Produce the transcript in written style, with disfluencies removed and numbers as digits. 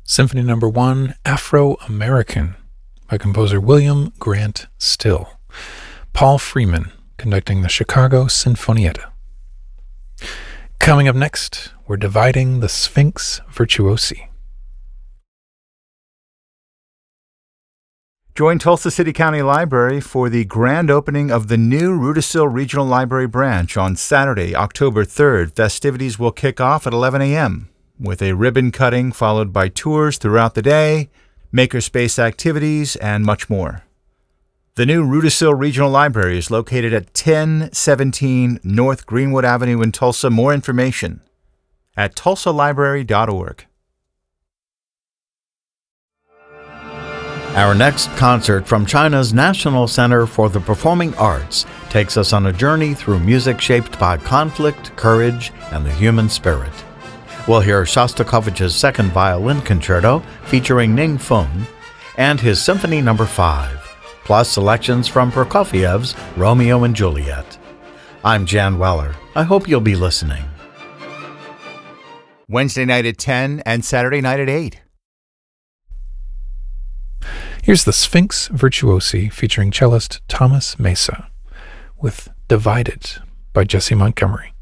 Symphony No. 1, Afro-American, by composer William Grant Still. Paul Freeman conducting the Chicago Sinfonietta. Coming up next, we're dividing the Sphinx Virtuosi. Join Tulsa City County Library for the grand opening of the new Rudisill Regional Library branch on Saturday, October 3rd. Festivities will kick off at 11 a.m. with a ribbon cutting followed by tours throughout the day, makerspace activities, and much more. The new Rudisill Regional Library is located at 1017 North Greenwood Avenue in Tulsa. More information at tulsalibrary.org. Our next concert from China's National Center for the Performing Arts takes us on a journey through music shaped by conflict, courage, and the human spirit. We'll hear Shostakovich's Second Violin Concerto featuring Ning Feng and his Symphony No. 5, plus selections from Prokofiev's Romeo and Juliet. I'm Jan Weller. I hope you'll be listening. Wednesday night at 10 and Saturday night at 8. Here's the Sphinx Virtuosi featuring cellist Thomas Mesa with Divided by Jesse Montgomery.